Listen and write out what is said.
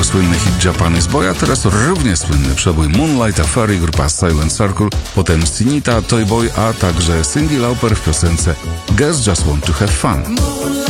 słynny hit Japanese Boy, a teraz równie słynny przebój Moonlight Affair, grupa Silent Circle, potem Sinita, Toy Boy, a także Cyndi Lauper w piosence Girls Just Want to Have Fun.